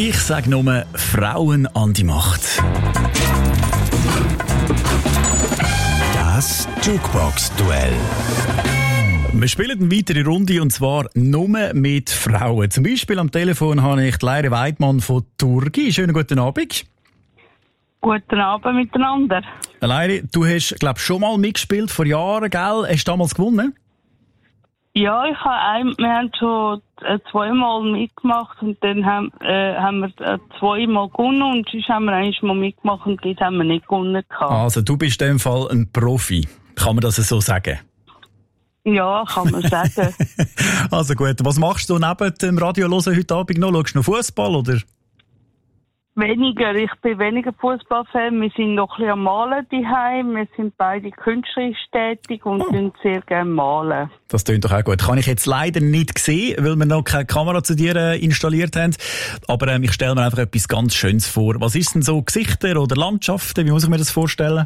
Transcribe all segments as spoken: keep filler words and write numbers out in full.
Ich sage nur Frauen an die Macht. Das Jukebox-Duell. Wir spielen eine weitere Runde und zwar nur mit Frauen. Zum Beispiel am Telefon habe ich Leire Weidmann von Turgi. Schönen guten Abend. Guten Abend miteinander. Leire, du hast, glaube ich, schon mal mitgespielt, vor Jahren, gell? Hast du damals gewonnen? Ja, ich habe ein, wir haben schon äh, zweimal mitgemacht und dann haben, äh, haben wir äh, zweimal gewonnen und sonst haben wir eigentlich mal mitgemacht und dort haben wir nicht gewonnen gehabt. Also du bist in dem Fall ein Profi. Kann man das so sagen? Ja, kann man sagen. Also gut, was machst du neben dem Radio hören heute Abend noch? Schaust du noch Fußball oder? Weniger, ich bin weniger Fußballfan. Wir sind noch ein bisschen am Malen daheim. Wir sind beide künstlerisch tätig und oh. sehr gerne malen. Das klingt doch auch gut. Kann ich jetzt leider nicht sehen, weil wir noch keine Kamera zu dir äh, installiert haben. Aber ähm, ich stelle mir einfach etwas ganz Schönes vor. Was ist denn so Gesichter oder Landschaften? Wie muss ich mir das vorstellen?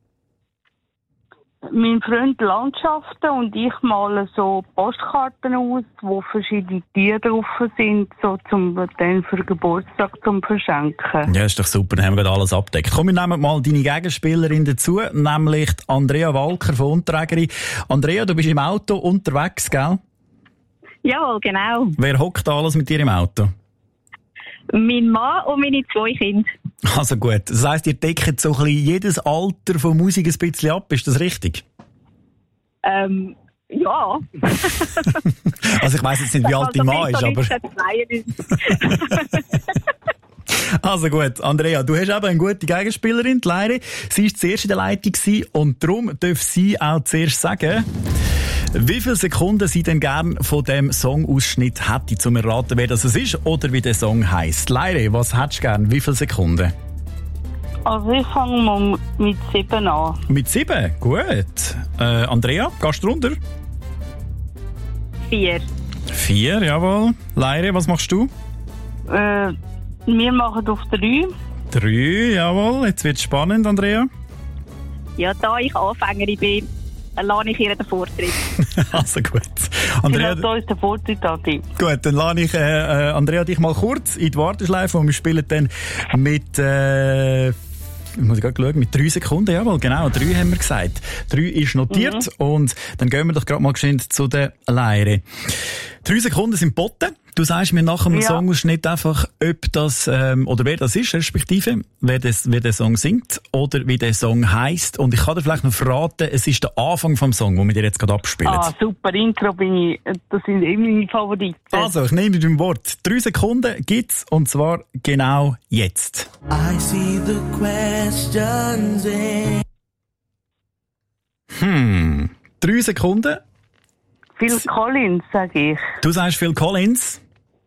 Mein Freund Landschaften und ich male so Postkarten aus, wo verschiedene Tiere drauf sind, so zum dann für Geburtstag zum Verschenken. Ja, ist doch super, dann haben wir gerade alles abgedeckt. Komm, wir nehmen mal deine Gegenspielerin dazu, nämlich Andrea Walker von Unterägeri. Andrea, du bist im Auto unterwegs, gell? Jawohl, genau. Wer hockt alles mit dir im Auto? Mein Mann und meine zwei Kinder. Also gut, das heisst, ihr deckt so ein bisschen jedes Alter von Musik ein bisschen ab, ist das richtig? Ähm, ja. Also ich weiss jetzt nicht, wie alt dein Mann ist, aber... Also gut, Andrea, du hast eben eine gute Gegenspielerin, die Leire. Sie war zuerst in der Leitung und darum darf sie auch zuerst sagen, wie viele Sekunden sie denn gern von dem Songausschnitt hätte, um zu erraten, wer das ist oder wie der Song heisst. Leire, was hättest du gern? Wie viele Sekunden? Also ich fange mal mit sieben an. Mit sieben? Gut. Äh, Andrea, gehst du runter? Vier. Vier, jawohl. Leire, was machst du? Äh, wir machen auf drei. Drei, jawohl. Jetzt wird es spannend, Andrea. Ja, da ich Anfängerin bin, lasse ich ihr den Vortritt. Also gut. Andrea, da ist der Vortritt an dich. Gut, dann lasse ich äh, Andrea dich mal kurz in die Warteschleife und wir spielen dann mit... Äh, Ich muss gerade schauen, mit drei Sekunden, jawohl, genau, drei haben wir gesagt. Drei ist notiert mhm. und dann gehen wir doch gerade mal geschwind zu der Leire. Drei Sekunden sind geboten. Du sagst mir nach dem ja. Songausschnitt einfach, ob das, ähm, oder wer das ist, respektive, wer, das, wer der Song singt oder wie der Song heisst. Und ich kann dir vielleicht noch verraten, es ist der Anfang vom Song, den wir dir jetzt gerade abspielen. Ah, super, Intro bin ich, das sind immer meine Favoriten. Also, ich nehme dein Wort. Drei Sekunden gibt's, und zwar genau jetzt. I see the questions in... Hm, drei Sekunden. Phil Collins, sage ich. Du sagst Phil Collins?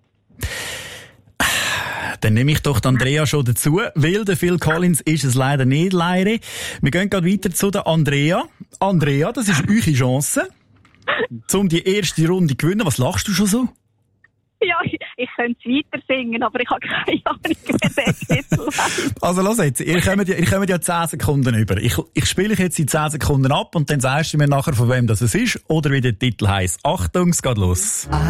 Dann nehme ich doch Andrea schon dazu, weil der Phil Collins ist es leider nicht, leider. Wir gehen gerade weiter zu der Andrea. Andrea, das ist eure Chance, um die erste Runde zu gewinnen. Was lachst du schon so? Ja, ich, ich könnte es weiter singen, aber ich habe keine Ahnung, wer der Titel heißt. Also los jetzt, ihr kommt ja, ihr kommt ja zehn Sekunden über. Ich, ich spiele jetzt in zehn Sekunden ab und dann sagst du mir nachher, von wem das ist oder wie der Titel heisst. Achtung, es geht los.